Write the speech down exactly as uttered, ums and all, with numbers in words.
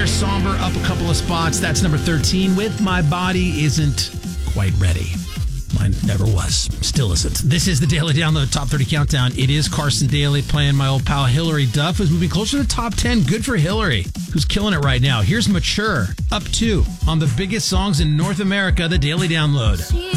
Somber up a couple of spots. That's number thirteen with My Body Isn't Quite Ready. Mine never was. Still isn't. This is the Daily Download Top thirty Countdown. It is Carson Daly playing my old pal Hillary Duff, who's moving closer to the top ten. Good for Hillary, who's killing it right now. Here's Mature, up two on the biggest songs in North America, the Daily Download.